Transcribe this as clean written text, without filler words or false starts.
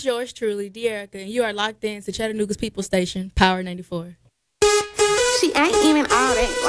is yours truly, De'Erica, and you are locked in to Chattanooga's People Station, Power 94. She ain't even all that